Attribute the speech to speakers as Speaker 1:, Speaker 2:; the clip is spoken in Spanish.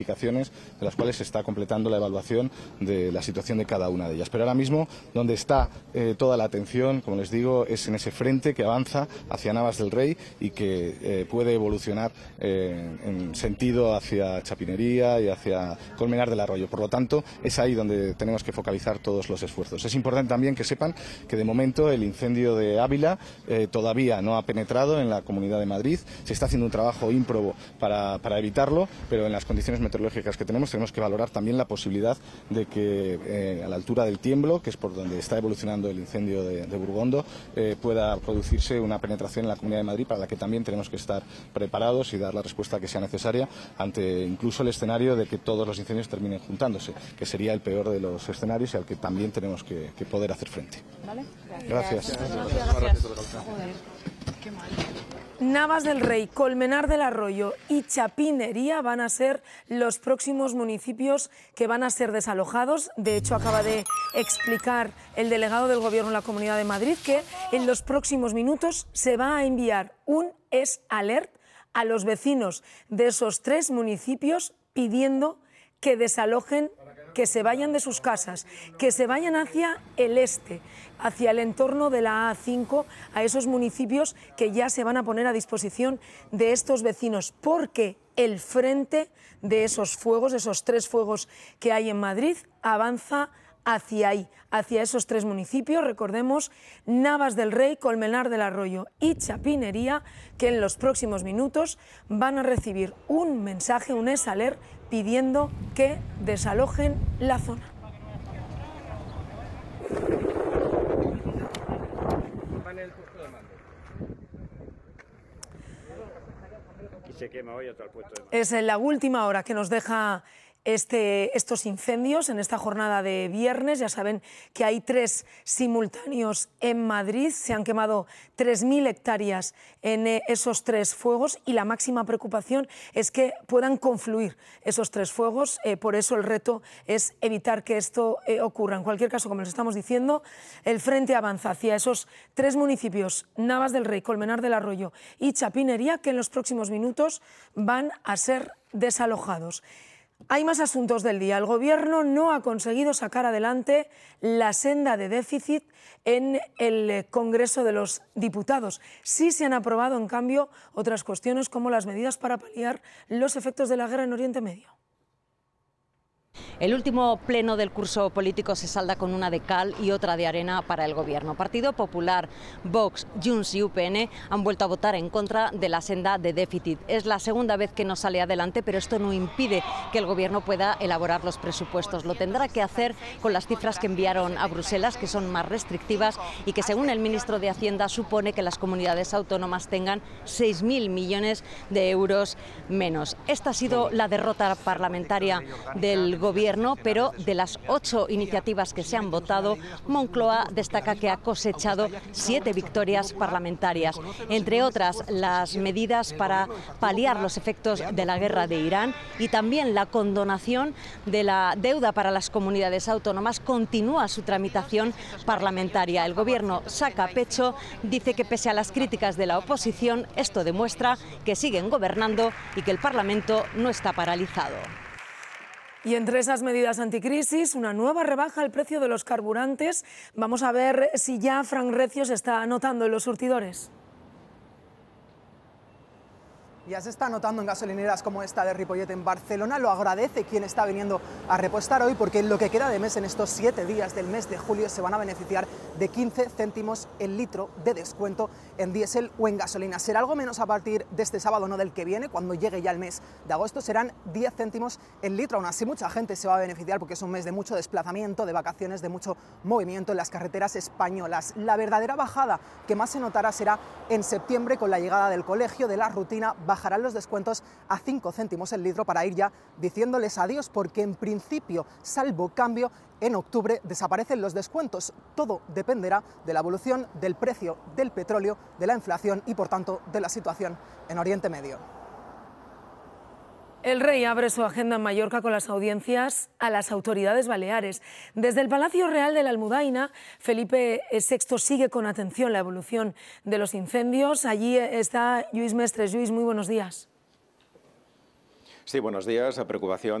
Speaker 1: de las cuales se está completando la evaluación de la situación de cada una de ellas. Pero ahora mismo, donde está toda la atención, como les digo, es en ese frente que avanza hacia Navas del Rey y que puede evolucionar en sentido hacia Chapinería y hacia Colmenar del Arroyo. Por lo tanto, es ahí donde tenemos que focalizar todos los esfuerzos. Es importante también que sepan que de momento el incendio de Ávila todavía no ha penetrado en la Comunidad de Madrid. Se está haciendo un trabajo ímprobo para evitarlo, pero en las condiciones meteorológicas que tenemos que valorar también la posibilidad de que a la altura del Tiemblo, que es por donde está evolucionando el incendio de Burgondo, pueda producirse una penetración en la Comunidad de Madrid, para la que también tenemos que estar preparados y dar la respuesta que sea necesaria ante incluso el escenario de que todos los incendios terminen juntándose, que sería el peor de los escenarios y al que también tenemos que poder hacer frente. ¿Vale? Gracias.
Speaker 2: Navas del Rey, Colmenar del Arroyo y Chapinería van a ser los próximos municipios que van a ser desalojados. De hecho, acaba de explicar el delegado del Gobierno en la Comunidad de Madrid que en los próximos minutos se va a enviar un alert a los vecinos de esos 3 municipios pidiendo que desalojen, que se vayan de sus casas, que se vayan hacia el este, hacia el entorno de la A5, a esos municipios que ya se van a poner a disposición de estos vecinos, porque el frente de esos fuegos, esos 3 fuegos que hay en Madrid, avanza hacia ahí, hacia esos 3 municipios, recordemos, Navas del Rey, Colmenar del Arroyo y Chapinería, que en los próximos minutos van a recibir un mensaje, un alert, pidiendo que desalojen la zona. Es la última hora que nos deja estos incendios en esta jornada de viernes. Ya saben que hay 3 simultáneos en Madrid. Se han quemado 3.000 hectáreas en esos 3 fuegos y la máxima preocupación es que puedan confluir esos 3 fuegos. Por eso el reto es evitar que esto ocurra. En cualquier caso, como les estamos diciendo, el frente avanza hacia esos 3 municipios, Navas del Rey, Colmenar del Arroyo y Chapinería, que en los próximos minutos van a ser desalojados. Hay más asuntos del día. El Gobierno no ha conseguido sacar adelante la senda de déficit en el Congreso de los Diputados. Sí se han aprobado, en cambio, otras cuestiones como las medidas para paliar los efectos de la guerra en Oriente Medio.
Speaker 3: El último pleno del curso político se salda con una de cal y otra de arena para el Gobierno. Partido Popular, Vox, Junts y UPN han vuelto a votar en contra de la senda de déficit. Es la segunda vez que no sale adelante, pero esto no impide que el Gobierno pueda elaborar los presupuestos. Lo tendrá que hacer con las cifras que enviaron a Bruselas, que son más restrictivas y que, según el ministro de Hacienda, supone que las comunidades autónomas tengan 6.000 millones de euros menos. Esta ha sido la derrota parlamentaria del Gobierno, pero de las 8 iniciativas que se han votado, Moncloa destaca que ha cosechado 7 victorias parlamentarias, entre otras las medidas para paliar los efectos de la guerra de Irán y también la condonación de la deuda para las comunidades autónomas. Continúa su tramitación parlamentaria. El Gobierno saca pecho, dice que pese a las críticas de la oposición, esto demuestra que siguen gobernando y que el Parlamento no está paralizado.
Speaker 2: Y entre esas medidas anticrisis, una nueva rebaja al precio de los carburantes. Vamos a ver si ya Fran Recio se está notando en los surtidores.
Speaker 4: Ya se está notando en gasolineras como esta de Ripollet en Barcelona. Lo agradece quien está viniendo a repostar hoy, porque en lo que queda de mes, en estos 7 días del mes de julio, se van a beneficiar de 15 céntimos el litro de descuento en diésel o en gasolina. Será algo menos a partir de este sábado, no del que viene. Cuando llegue ya el mes de agosto serán 10 céntimos el litro. Aún así, mucha gente se va a beneficiar porque es un mes de mucho desplazamiento, de vacaciones, de mucho movimiento en las carreteras españolas. La verdadera bajada que más se notará será en septiembre, con la llegada del colegio, de la rutina. Bajarán los descuentos a 5 céntimos el litro para ir ya diciéndoles adiós, porque en principio, salvo cambio, en octubre desaparecen los descuentos. Todo dependerá de la evolución del precio del petróleo, de la inflación y, por tanto, de la situación en Oriente Medio.
Speaker 2: El rey abre su agenda en Mallorca con las audiencias a las autoridades baleares. Desde el Palacio Real de la Almudaina, Felipe VI sigue con atención la evolución de los incendios. Allí está Lluís Mestres. Lluís, muy buenos días.
Speaker 5: Sí, buenos días. La preocupación